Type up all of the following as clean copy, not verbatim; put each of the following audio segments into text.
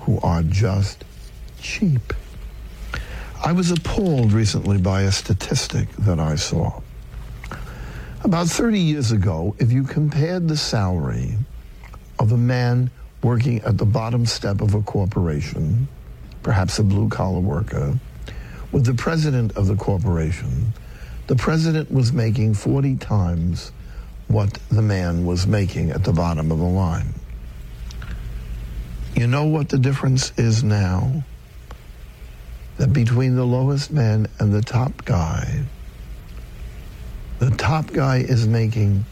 who are just cheap. I was appalled recently by a statistic that I saw. About 30 years ago, if you compared the salary of a man working at the bottom step of a corporation, perhaps a blue-collar worker, with the president of the corporation, the president was making 40 times what the man was making at the bottom of the line. You know what the difference is now? That between the lowest man and the top guy is making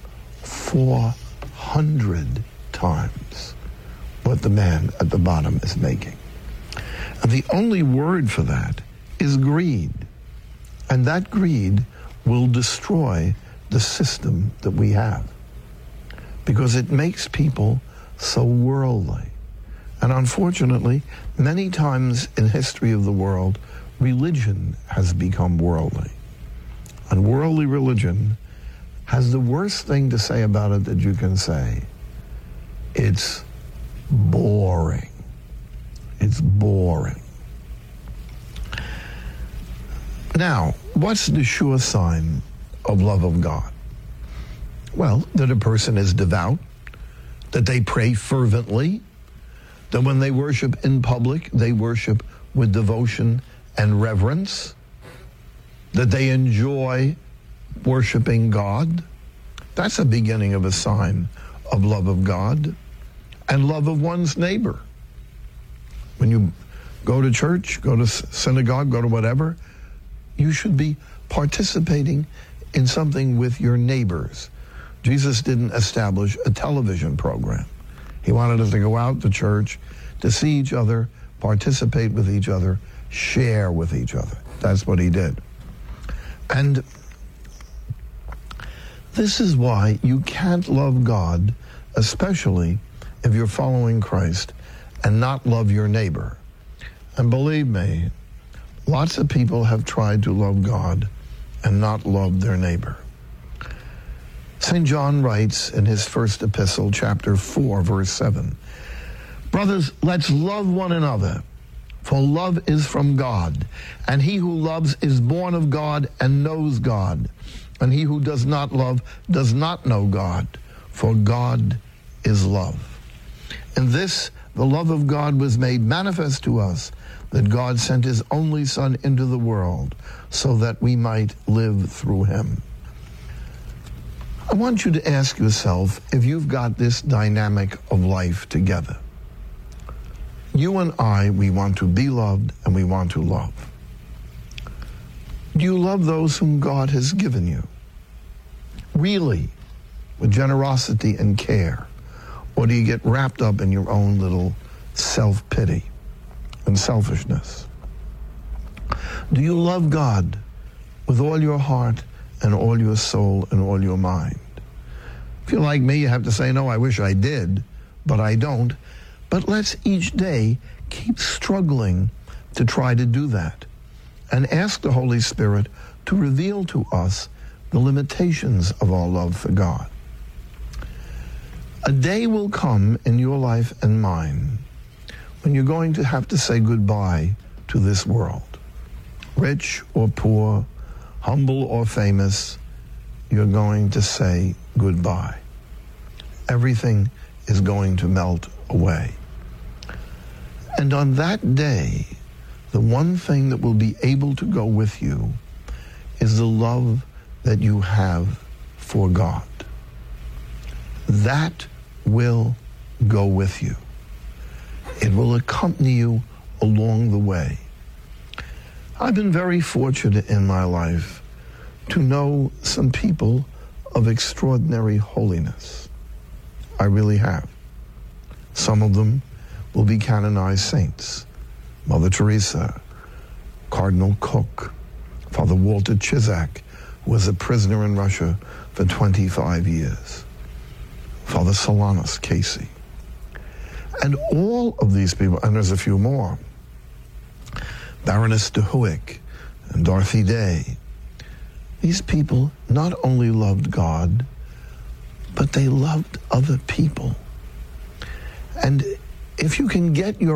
400 times what the man at the bottom is making. And the only word for that is greed. And that greed will destroy the system that we have, because it makes people so worldly. And unfortunately, many times in history of the world, religion has become worldly. And worldly religion has the worst thing to say about it that you can say. It's boring. It's boring. Now, what's the sure sign of love of God? Well, that a person is devout, that they pray fervently, that when they worship in public, they worship with devotion and reverence, that they enjoy worshiping God. That's a beginning of a sign of love of God and love of one's neighbor. When you go to church, go to synagogue, go to whatever, you should be participating in something with your neighbors. Jesus didn't establish a television program. He wanted us to go out to church, to see each other, participate with each other, share with each other. That's what he did. And this is why you can't love God, especially if you're following Christ, and not love your neighbor. And believe me, lots of people have tried to love God and not love their neighbor. St. John writes in his first epistle, chapter 4, verse 7, "Brothers, let's love one another, for love is from God, and he who loves is born of God and knows God, and he who does not love does not know God, for God is love. In this, the love of God was made manifest to us, that God sent his only Son into the world so that we might live through him." I want you to ask yourself if you've got this dynamic of life together. You and I, we want to be loved and we want to love. Do you love those whom God has given you? Really, with generosity and care? Or do you get wrapped up in your own little self-pity and selfishness? Do you love God with all your heart and all your soul and all your mind? If you're like me, you have to say, no, I wish I did, but I don't. But let's each day keep struggling to try to do that, and ask the Holy Spirit to reveal to us the limitations of our love for God. A day will come in your life and mine when you're going to have to say goodbye to this world. Rich or poor, humble or famous, you're going to say goodbye. Everything is going to melt away. And on that day, the one thing that will be able to go with you is the love that you have for God. That will go with you. It will accompany you along the way. I've been very fortunate in my life to know some people of extraordinary holiness. I really have. Some of them will be canonized saints. Mother Teresa, Cardinal Cook, Father Walter Chisak, who was a prisoner in Russia for 25 years, Father Solanus Casey. And all of these people, and there's a few more, Baroness de Hoek and Dorothy Day, these people not only loved God, but they loved other people. And if you can get your